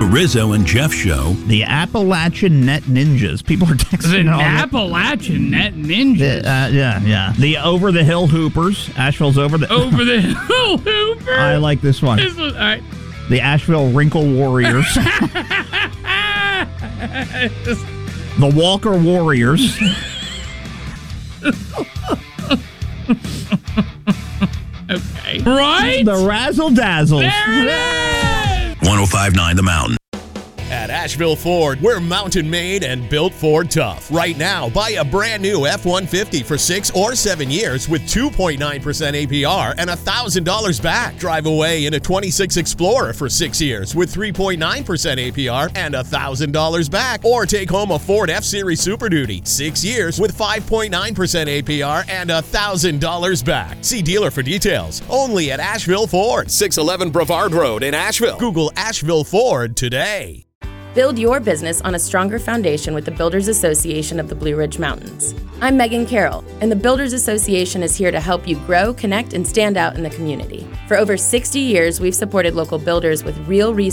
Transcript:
Rizzo and Jeff Show. The Appalachian Net Ninjas. People are texting The all Appalachian Net Ninjas. yeah. The Over the Hill Hoopers. Asheville's Over the Hill Hooper. I like this one. All right. The Asheville Wrinkle Warriors. The Walker Warriors. Okay. Right? The Razzle Dazzles. There it is! 105.9 The Mountain. At Asheville Ford, we're mountain made and built Ford tough. Right now, buy a brand new F-150 for 6 or 7 years with 2.9% APR and $1,000 back. Drive away in a 26 Explorer for 6 years with 3.9% APR and $1,000 back. Or take home a Ford F-Series Super Duty, 6 years with 5.9% APR and $1,000 back. See dealer for details. Only at Asheville Ford, 611 Brevard Road in Asheville. Google Asheville Ford today. Build your business on a stronger foundation with the Builders Association of the Blue Ridge Mountains. I'm Megan Carroll, and the Builders Association is here to help you grow, connect, and stand out in the community. For over 60 years, we've supported local builders with real resources